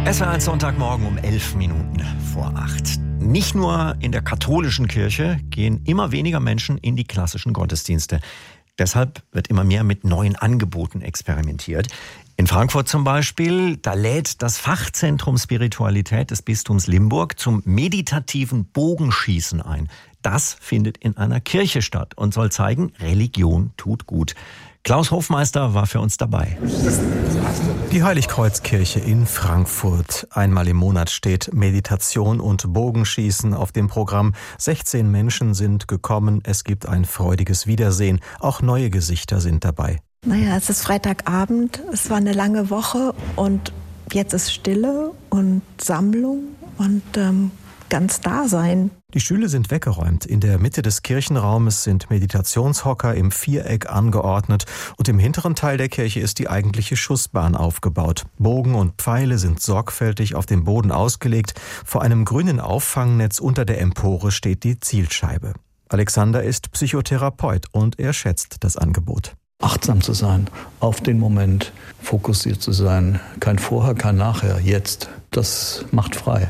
SWR1 Sonntagmorgen um 7:11. Nicht nur in der katholischen Kirche gehen immer weniger Menschen in die klassischen Gottesdienste. Deshalb wird immer mehr mit neuen Angeboten experimentiert. In Frankfurt zum Beispiel, da lädt das Fachzentrum Spiritualität des Bistums Limburg zum meditativen Bogenschießen ein. Das findet in einer Kirche statt und soll zeigen, Religion tut gut. Klaus Hofmeister war für uns dabei. Die Heiligkreuzkirche in Frankfurt. Einmal im Monat steht Meditation und Bogenschießen auf dem Programm. 16 Menschen sind gekommen. Es gibt ein freudiges Wiedersehen. Auch neue Gesichter sind dabei. Es ist Freitagabend. Es war eine lange Woche und jetzt ist Stille und Sammlung und ganz Dasein. Die Stühle sind weggeräumt. In der Mitte des Kirchenraumes sind Meditationshocker im Viereck angeordnet und im hinteren Teil der Kirche ist die eigentliche Schussbahn aufgebaut. Bogen und Pfeile sind sorgfältig auf dem Boden ausgelegt. Vor einem grünen Auffangnetz unter der Empore steht die Zielscheibe. Alexander ist Psychotherapeut und er schätzt das Angebot. Achtsam zu sein, auf den Moment fokussiert zu sein. Kein Vorher, kein Nachher, jetzt. Das macht frei.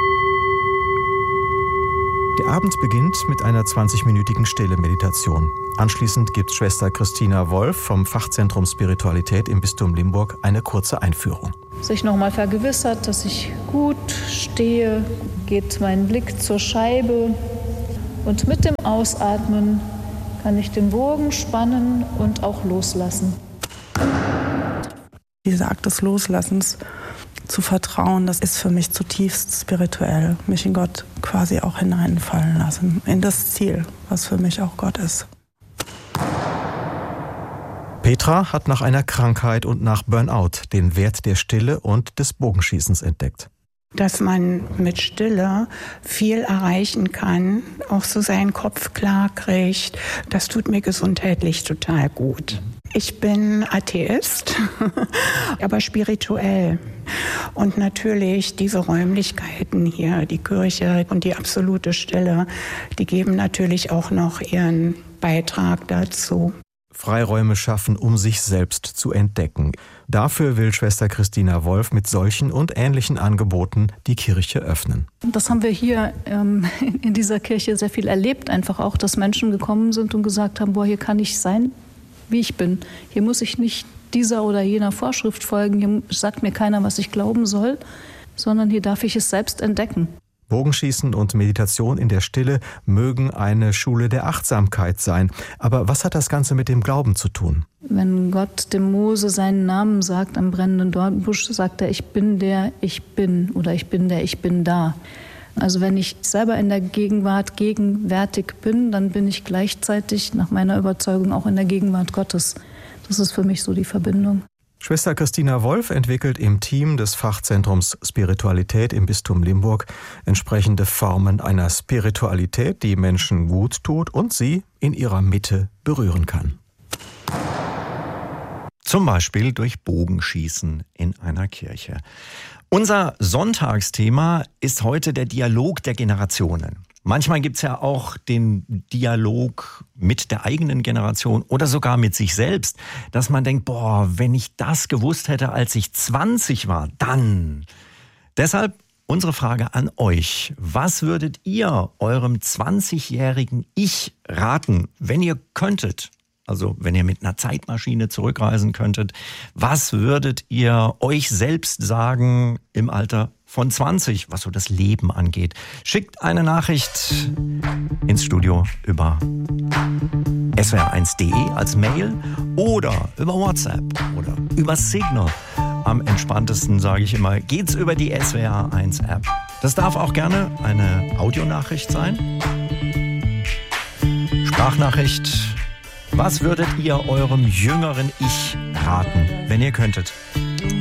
Der Abend beginnt mit einer 20-minütigen Stille-Meditation. Anschließend gibt Schwester Christina Wolf vom Fachzentrum Spiritualität im Bistum Limburg eine kurze Einführung. Sich nochmal vergewissert, dass ich gut stehe, geht mein Blick zur Scheibe und mit dem Ausatmen kann ich den Bogen spannen und auch loslassen. Dieser Akt des Loslassens zu vertrauen, das ist für mich zutiefst spirituell. Mich in Gott quasi auch hineinfallen lassen. In das Ziel, was für mich auch Gott ist. Petra hat nach einer Krankheit und nach Burnout den Wert der Stille und des Bogenschießens entdeckt. Dass man mit Stille viel erreichen kann, auch so seinen Kopf klar kriegt, das tut mir gesundheitlich total gut. Ich bin Atheist, aber spirituell. Und natürlich diese Räumlichkeiten hier, die Kirche und die absolute Stille, die geben natürlich auch noch ihren Beitrag dazu. Freiräume schaffen, um sich selbst zu entdecken. Dafür will Schwester Christina Wolf mit solchen und ähnlichen Angeboten die Kirche öffnen. Das haben wir hier in dieser Kirche sehr viel erlebt. Einfach auch, dass Menschen gekommen sind und gesagt haben, hier kann ich sein, wie ich bin. Hier muss ich nicht dieser oder jener Vorschrift folgen. Hier sagt mir keiner, was ich glauben soll, sondern hier darf ich es selbst entdecken. Bogenschießen und Meditation in der Stille mögen eine Schule der Achtsamkeit sein. Aber was hat das Ganze mit dem Glauben zu tun? Wenn Gott dem Mose seinen Namen sagt am brennenden Dornbusch, sagt er, ich bin der ich bin oder ich bin der ich bin da. Also wenn ich selber in der Gegenwart gegenwärtig bin, dann bin ich gleichzeitig nach meiner Überzeugung auch in der Gegenwart Gottes. Das ist für mich so die Verbindung. Schwester Christina Wolf entwickelt im Team des Fachzentrums Spiritualität im Bistum Limburg entsprechende Formen einer Spiritualität, die Menschen gut tut und sie in ihrer Mitte berühren kann. Zum Beispiel durch Bogenschießen in einer Kirche. Unser Sonntagsthema ist heute der Dialog der Generationen. Manchmal gibt's ja auch den Dialog mit der eigenen Generation oder sogar mit sich selbst, dass man denkt, wenn ich das gewusst hätte, als ich 20 war, dann. Deshalb unsere Frage an euch. Was würdet ihr eurem 20-jährigen Ich raten, wenn ihr könntet? Also wenn ihr mit einer Zeitmaschine zurückreisen könntet, was würdet ihr euch selbst sagen im Alter von 20, was so das Leben angeht? Schickt eine Nachricht ins Studio über swr1.de als Mail oder über WhatsApp oder über Signal. Am entspanntesten, sage ich immer, geht's über die SWR1-App. Das darf auch gerne eine Audionachricht sein. Sprachnachricht. Was würdet ihr eurem jüngeren Ich raten, wenn ihr könntet?